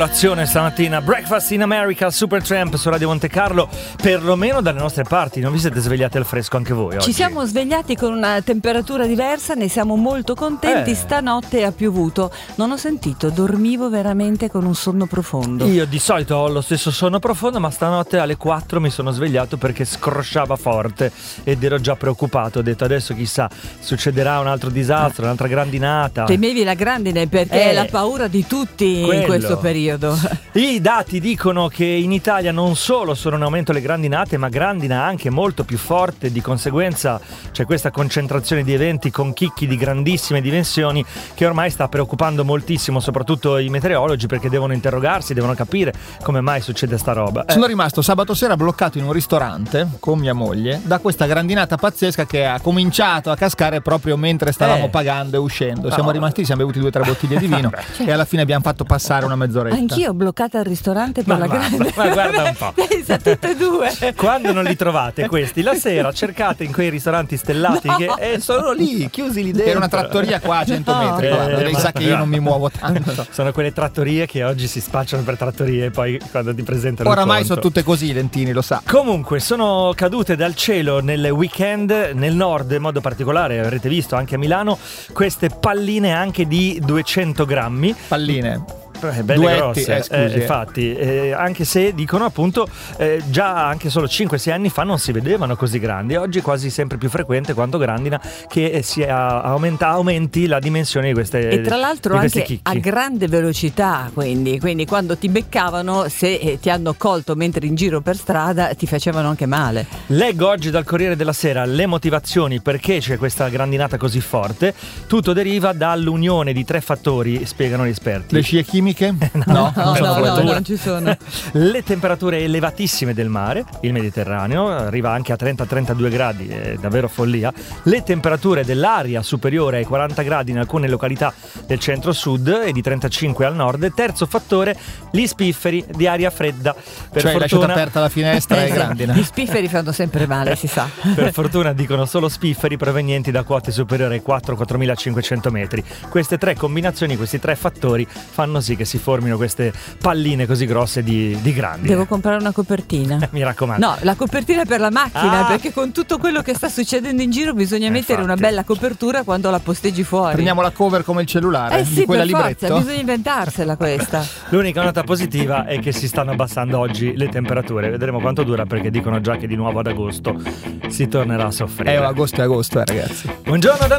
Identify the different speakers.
Speaker 1: Azione stamattina, Breakfast in America, Supertramp su Radio Monte Carlo, perlomeno dalle nostre parti. Non vi siete svegliati al fresco anche voi oggi?
Speaker 2: Ci siamo svegliati con una temperatura diversa, ne siamo molto contenti. Stanotte ha piovuto, non ho sentito, dormivo veramente con un sonno profondo.
Speaker 1: Io di solito ho lo stesso sonno profondo, ma stanotte alle 4 mi sono svegliato perché scrosciava forte ed ero già preoccupato. Ho detto adesso chissà, succederà un altro disastro, un'altra grandinata.
Speaker 2: Temevi la grandine perché è la paura di tutti in questo periodo.
Speaker 1: I dati dicono che in Italia non solo sono in aumento le grandinate, ma grandina anche molto più forte. Di conseguenza c'è questa concentrazione di eventi con chicchi di grandissime dimensioni che ormai sta preoccupando moltissimo soprattutto i meteorologi, perché devono interrogarsi, devono capire come mai succede sta roba.
Speaker 3: Sono rimasto sabato sera bloccato in un ristorante con mia moglie da questa grandinata pazzesca che ha cominciato a cascare proprio mentre stavamo pagando e uscendo. Siamo rimasti, siamo bevuti 2 o 3 bottiglie di vino e alla fine abbiamo fatto passare una mezz'oretta.
Speaker 2: Anch'io bloccata al ristorante per la grande.
Speaker 1: Ma guarda un po'.
Speaker 2: Pensa, tutte e due.
Speaker 1: Quando non li trovate questi, la sera cercate in quei ristoranti stellati che sono lì, chiusi lì dentro.
Speaker 3: Era una trattoria qua a 100 metri, guarda, lei sa che io non mi muovo tanto.
Speaker 1: Sono quelle trattorie che oggi si spacciano per trattorie e poi quando ti presentano
Speaker 3: oramai sono tutte così, Lentini, lo sa.
Speaker 1: Comunque sono cadute dal cielo nel weekend nel nord, in modo particolare avrete visto anche a Milano queste palline anche di 200 grammi.
Speaker 3: Palline
Speaker 1: belle
Speaker 3: duetti,
Speaker 1: grosse, infatti, anche se dicono appunto già anche solo 5-6 anni fa non si vedevano così grandi. Oggi è quasi sempre più frequente quando grandina che si aumenti la dimensione di queste
Speaker 2: e tra l'altro anche
Speaker 1: chicchi
Speaker 2: a grande velocità, quindi quando ti beccavano, se ti hanno colto mentre in giro per strada, ti facevano anche male.
Speaker 1: Leggo oggi dal Corriere della Sera le motivazioni perché c'è questa grandinata così forte. Tutto deriva dall'unione di 3 fattori, spiegano gli esperti.
Speaker 3: Le scie chimiche?
Speaker 2: No, non ci sono.
Speaker 1: Le temperature elevatissime del mare, il Mediterraneo arriva anche a 30-32 gradi, è davvero follia. Le temperature dell'aria superiore ai 40 gradi in alcune località del centro-sud e di 35 al nord. E terzo fattore, gli spifferi di aria fredda.
Speaker 3: Cioè lasciate aperta la finestra e grandina.
Speaker 2: Gli spifferi fanno sempre male, si sa.
Speaker 1: Per fortuna dicono solo spifferi provenienti da quote superiori ai 4-4.500 metri. Queste 3 combinazioni, questi 3 fattori fanno sì che si formino queste palline così grosse di grandi.
Speaker 2: Devo comprare una copertina.
Speaker 1: Mi raccomando.
Speaker 2: No, la copertina per la macchina, perché con tutto quello che sta succedendo in giro bisogna mettere una bella copertura quando la posteggi fuori.
Speaker 3: Prendiamo la cover come il cellulare,
Speaker 2: sì,
Speaker 3: di quella
Speaker 2: per forza,
Speaker 3: libretto.
Speaker 2: bisogna inventarsela questa.
Speaker 1: L'unica nota positiva è che si stanno abbassando oggi le temperature. Vedremo quanto dura, perché dicono già che di nuovo ad agosto si tornerà a soffrire.
Speaker 3: Agosto è agosto, ragazzi.
Speaker 1: Buongiorno da